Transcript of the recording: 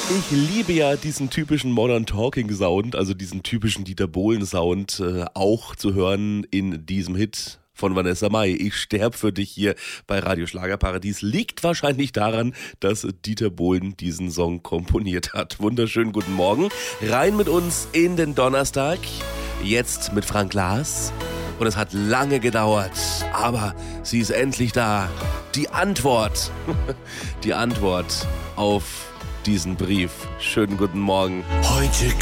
Ich liebe ja diesen typischen Modern Talking Sound, also diesen typischen Dieter Bohlen Sound, auch zu hören in diesem Hit von Vanessa Mai. Ich sterb für dich hier bei Radio Schlagerparadies. Liegt wahrscheinlich daran, dass Dieter Bohlen diesen Song komponiert hat. Wunderschönen guten Morgen. Rein mit uns in den Donnerstag. Jetzt mit Frank Lars. Und es hat lange gedauert, aber sie ist endlich da. Die Antwort. Die Antwort auf diesen Brief. Schönen guten Morgen. Heute